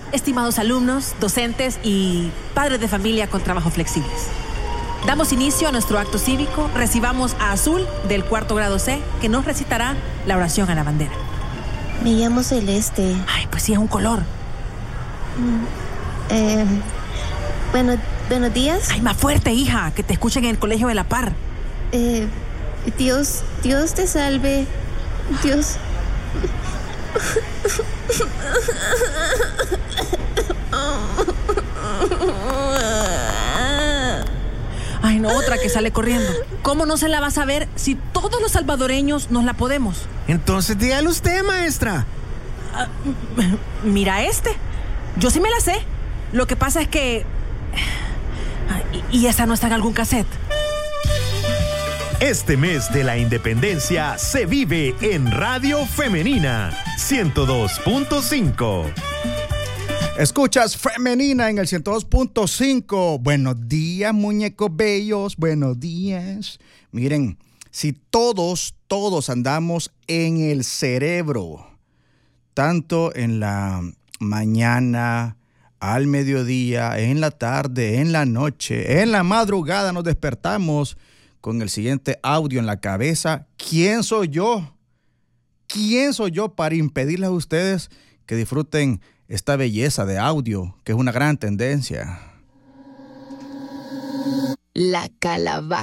estimados alumnos, docentes y padres de familia con trabajos flexibles. Damos inicio a nuestro acto cívico. Recibamos a Azul, del cuarto grado C, que nos recitará la oración a la bandera. Me llamo Celeste. Ay, pues sí, es un color. Buenos días. Ay, más fuerte, hija, que te escuchen en el colegio de la par. Dios te salve. Dios. Ay, no, otra que sale corriendo. ¿Cómo no se la vas a ver si todos los salvadoreños nos la podemos? Entonces dígale usted, maestra. Mira este. Yo sí me la sé. Lo que pasa es que... ¿Y esa no está en algún cassette? Este mes de la independencia se vive en Radio Femenina 102.5. Escuchas Femenina en el 102.5. Buenos días, muñecos bellos. Buenos días. Miren, si todos andamos en el cerebro, tanto en la mañana, al mediodía, en la tarde, en la noche, en la madrugada nos despertamos con el siguiente audio en la cabeza, ¿quién soy yo? ¿Quién soy yo para impedirles a ustedes que disfruten esta belleza de audio, que es una gran tendencia? La calabaza.